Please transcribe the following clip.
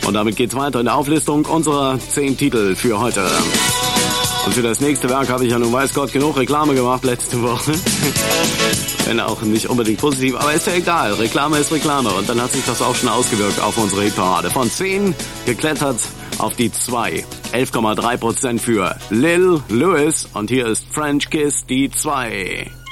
Und damit geht's weiter in der Auflistung unserer 10 Titel für heute. Und für das nächste Werk habe ich ja nun weiß Gott genug Reklame gemacht letzte Woche. Wenn auch nicht unbedingt positiv, aber ist ja egal. Reklame ist Reklame. Und dann hat sich das auch schon ausgewirkt auf unsere Hitparade. Von 10 geklettert auf die 2. 11,3% für Lil Louis. Und hier ist French Kiss, die 2.